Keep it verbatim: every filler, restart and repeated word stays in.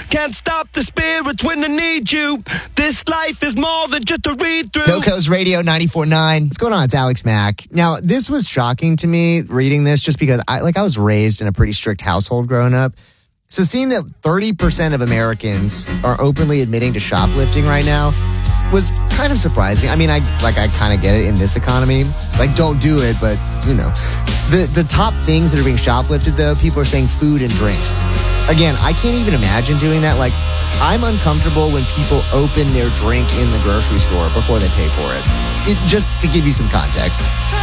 Can't stop the spirits when they need you. This life is more than just a read-through. Go-Co's Radio ninety-four point nine. What's going on? It's Alex Mack. Now, this was shocking to me reading this just because I like I was raised in a pretty strict household growing up. So seeing that thirty percent of Americans are openly admitting to shoplifting right now was kind of surprising. I mean, I like I kind of get it in this economy. Like, don't do it, but, you know. The the top things that are being shoplifted, though, people are saying food and drinks. Again, I can't even imagine doing that. Like, I'm uncomfortable when people open their drink in the grocery store before they pay for it. It just to give you some context.